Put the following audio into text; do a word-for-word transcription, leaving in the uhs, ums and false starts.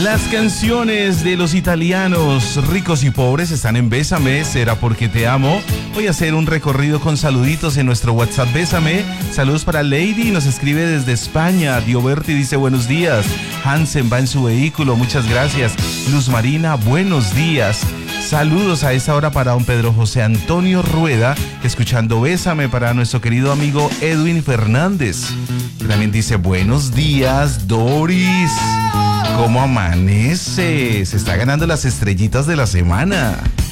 Las canciones de los italianos ricos y pobres están en Bésame, será porque te amo. Voy a hacer un recorrido con saluditos en nuestro WhatsApp Bésame. Saludos para Lady, nos escribe desde España. Dioberti dice buenos días. Hansen va en su vehículo, muchas gracias. Luz Marina, buenos días. Saludos a esta hora para don Pedro José Antonio Rueda, escuchando Bésame para nuestro querido amigo Edwin Fernández. También dice buenos días, Doris. ¿Cómo amanece? Se está ganando las estrellitas de la semana.